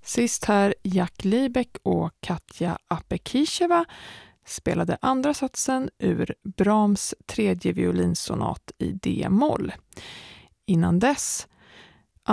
Sist här Jack Liebeck och Katja Apekisheva spelade andra satsen ur Brahms tredje violinsonat i D-moll. Innan dess